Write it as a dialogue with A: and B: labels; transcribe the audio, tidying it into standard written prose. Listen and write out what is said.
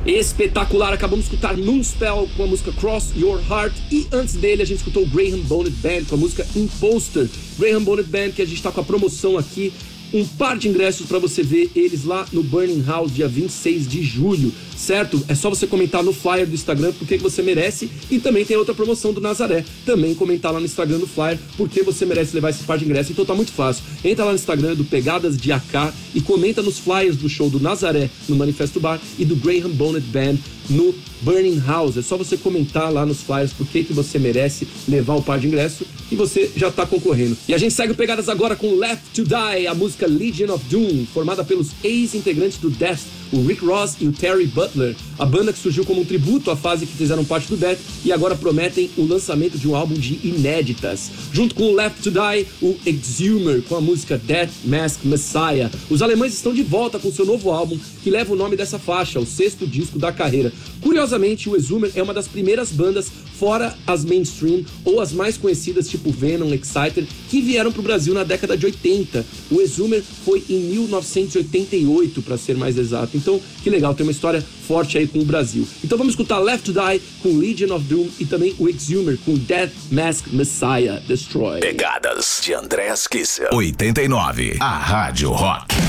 A: Espetacular, acabamos de escutar Moonspell com a música Cross Your Heart e antes dele a gente escutou o Graham Bonnet Band com a música Imposter. Graham Bonnet Band, que a gente tá com a promoção aqui, um par de ingressos para você ver eles lá no Burning House dia 26 de julho, certo? É só você comentar no flyer do Instagram porque você merece e também tem outra promoção do Nazaré, também comentar lá no Instagram do flyer porque você merece levar esse par de ingressos. Então tá muito fácil, entra lá no Instagram do Pegadas de AK e comenta nos flyers do show do Nazaré no Manifesto Bar e do Graham Bonnet Band no Burning House. É só você comentar lá nos flyers por que você merece levar o par de ingresso e você já tá concorrendo. E a gente segue o Pegadas agora com Left to Die, a música Legion of Doom, formada pelos ex-integrantes do Death, o Rick Ross e o Terry Butler, a banda que surgiu como um tributo à fase que fizeram parte do Death e agora prometem o lançamento de um álbum de inéditas. Junto com o Left to Die, o Exhumer com a música Death Mask Messiah. Os alemães estão de volta com seu novo álbum, que leva o nome dessa faixa, o 6º disco da carreira. Curiosamente, o Exhumer é uma das primeiras bandas fora as mainstream ou as mais conhecidas tipo Venom, Exciter, que vieram pro Brasil na década de 80. O Exhumer foi em 1988, para ser mais exato. Então, que legal, tem uma história forte aí com o Brasil. Então vamos escutar Left to Die com Legion of Doom e também o Exhumer com Death Mask Messiah Destroy.
B: Pegadas de André Kisser. 89, a Rádio Rock.